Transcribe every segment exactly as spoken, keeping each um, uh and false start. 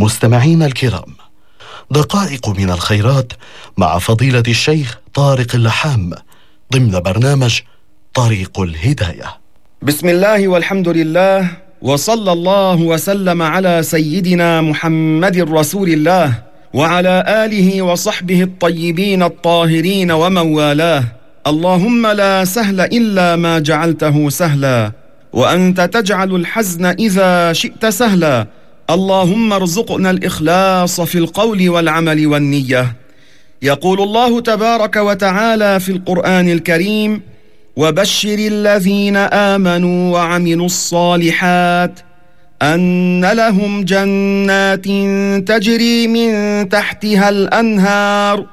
مستمعين الكرام، دقائق من الخيرات مع فضيلة الشيخ طارق اللحام ضمن برنامج طريق الهداية. بسم الله والحمد لله، وصلى الله وسلم على سيدنا محمد رسول الله وعلى آله وصحبه الطيبين الطاهرين ومن والاه. اللهم لا سهل إلا ما جعلته سهلا، وأنت تجعل الحزن إذا شئت سهلا. اللهم ارزقنا الإخلاص في القول والعمل والنية. يقول الله تبارك وتعالى في القرآن الكريم: وبشر الذين آمنوا وعملوا الصالحات أن لهم جنات تجري من تحتها الأنهار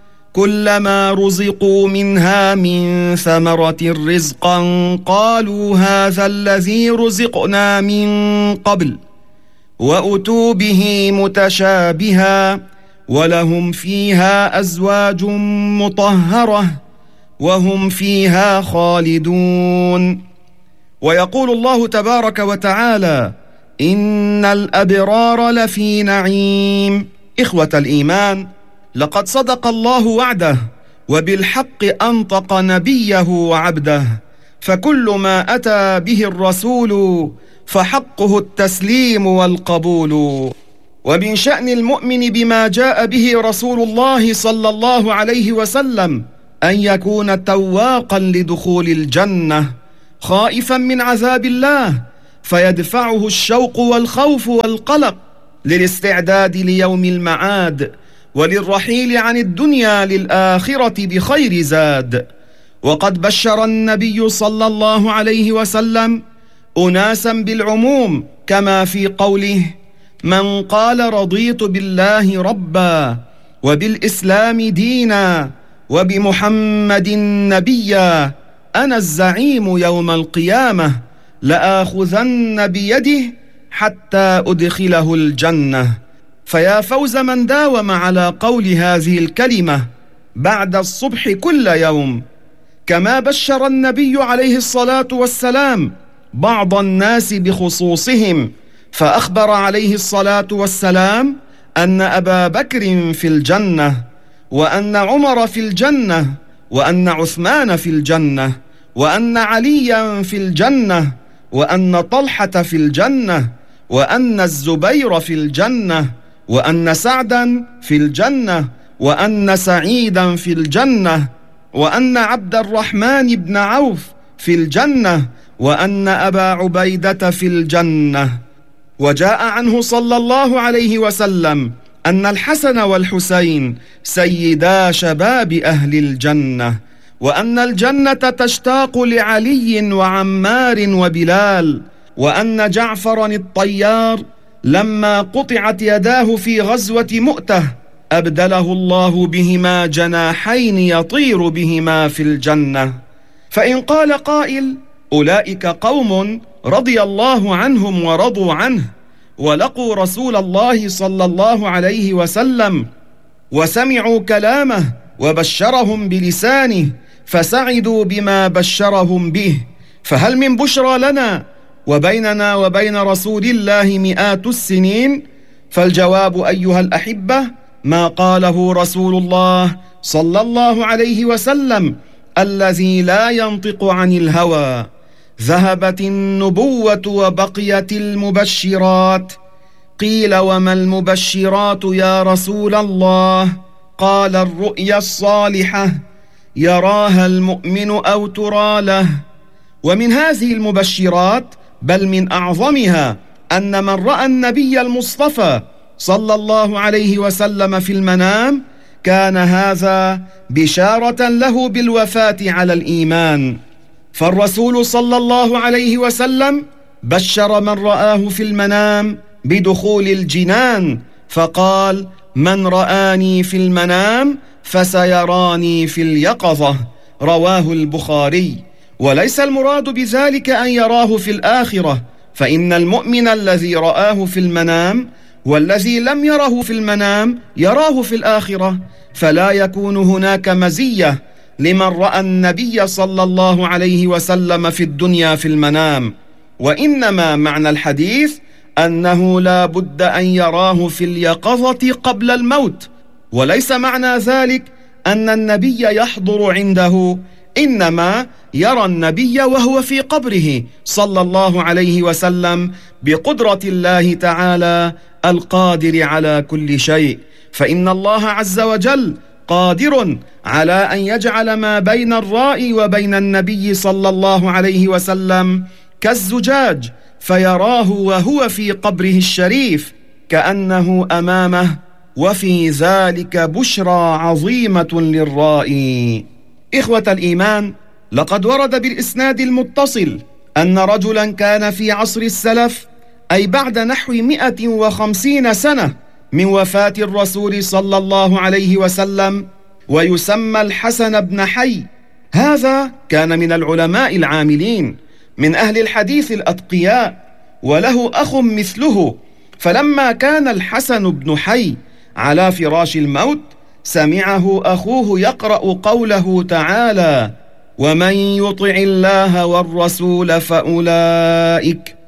كلما رزقوا منها من ثمرة رزقا قالوا هذا الذي رزقنا من قبل وأتوا به متشابها ولهم فيها أزواج مطهرة وهم فيها خالدون. ويقول الله تبارك وتعالى: إن الأبرار لفي نعيم. إخوة الإيمان، لقد صدق الله وعده، وبالحق أنطق نبيه وعبده، فكل ما أتى به الرسول فحقه التسليم والقبول. ومن شأن المؤمن بما جاء به رسول الله صلى الله عليه وسلم أن يكون تواقا لدخول الجنة، خائفا من عذاب الله فيدفعه الشوق والخوف والقلق للاستعداد ليوم المعاد وللرحيل عن الدنيا للآخرة بخير زاد. وقد بشر النبي صلى الله عليه وسلم أناسا بالعموم، كما في قوله: من قال رضيت بالله ربا وبالإسلام دينا وبمحمد نبيا أنا الزعيم يوم القيامة لآخذن بيده حتى أدخله الجنة. فيا فوز من داوم على قول هذه الكلمة بعد الصبح كل يوم. كما بشر النبي عليه الصلاة والسلام بعض الناس بخصوصهم، فأخبر عليه الصلاة والسلام أن أبا بكر في الجنة، وأن عمر في الجنة، وأن عثمان في الجنة، وأن عليا في الجنة، وأن طلحة في الجنة، وأن الزبير في الجنة، وأن سعدا في الجنة، وأن سعيدا في الجنة، وأن عبد الرحمن بن عوف في الجنة، وأن أبا عبيدة في الجنة. وجاء عنه صلى الله عليه وسلم أن الحسن والحسين سيدا شباب أهل الجنة، وأن الجنة تشتاق لعلي وعمار وبلال، وأن جعفرا الطيار لما قطعت يداه في غزوة مؤتة أبدله الله بهما جناحين يطير بهما في الجنة. فإن قال قائل: أولئك قوم رضي الله عنهم ورضوا عنه، ولقوا رسول الله صلى الله عليه وسلم وسمعوا كلامه وبشرهم بلسانه فسعدوا بما بشرهم به، فهل من بشرى لنا وبيننا وبين رسول الله مئات السنين؟ فالجواب أيها الأحبة ما قاله رسول الله صلى الله عليه وسلم الذي لا ينطق عن الهوى: ذهبت النبوة وبقيت المبشرات. قيل: وما المبشرات يا رسول الله؟ قال: الرؤيا الصالحة يراها المؤمن أو ترى له. ومن هذه المبشرات بل من أعظمها أن من رأى النبي المصطفى صلى الله عليه وسلم في المنام كان هذا بشارة له بالوفاة على الإيمان. فالرسول صلى الله عليه وسلم بشر من رآه في المنام بدخول الجنان، فقال: من رآني في المنام فسيراني في اليقظة. رواه البخاري. وليس المراد بذلك أن يراه في الآخرة، فإن المؤمن الذي رآه في المنام والذي لم يره في المنام يراه في الآخرة، فلا يكون هناك مزية لمن رأى النبي صلى الله عليه وسلم في الدنيا في المنام. وإنما معنى الحديث أنه لا بد أن يراه في اليقظة قبل الموت، وليس معنى ذلك أن النبي يحضر عنده، إنما يرى النبي وهو في قبره صلى الله عليه وسلم بقدرة الله تعالى القادر على كل شيء، فإن الله عز وجل قادر على أن يجعل ما بين الرائي وبين النبي صلى الله عليه وسلم كالزجاج، فيراه وهو في قبره الشريف كأنه أمامه، وفي ذلك بشرى عظيمة للرائي. إخوة الإيمان، لقد ورد بالإسناد المتصل أن رجلا كان في عصر السلف، أي بعد نحو مئة وخمسين سنة من وفاة الرسول صلى الله عليه وسلم، ويسمى الحسن بن حي. هذا كان من العلماء العاملين من أهل الحديث الأتقياء، وله أخ مثله، فلما كان الحسن بن حي على فراش الموت سمعه أخوه يقرأ قوله تعالى: ومن يطع الله والرسول فأولئك